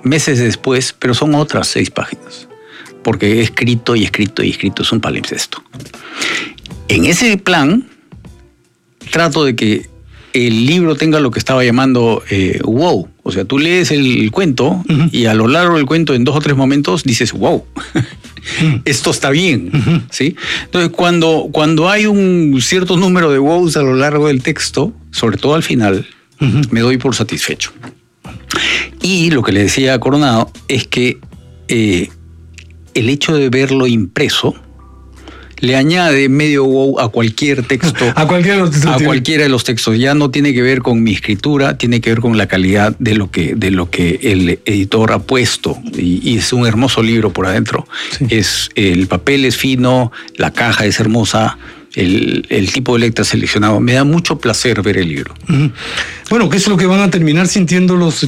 meses después, pero son otras 6 páginas. Porque he escrito y escrito y escrito, es un palimpsesto. En ese plan, trato de que el libro tenga lo que estaba llamando wow. O sea, tú lees el cuento y a lo largo del cuento, en 2 o 3 momentos, dices wow. Esto está bien, ¿sí? Entonces, cuando hay un cierto número de wows a lo largo del texto, sobre todo al final, me doy por satisfecho. Y lo que le decía a Coronado es que el hecho de verlo impreso le añade medio wow a cualquier texto. A cualquiera de los textos. Ya no tiene que ver con mi escritura, tiene que ver con la calidad de lo que el editor ha puesto. Y es un hermoso libro por adentro. Sí. El papel es fino, la caja es hermosa, el tipo de letra seleccionado. Me da mucho placer ver el libro. Bueno, ¿qué es lo que van a terminar sintiendo los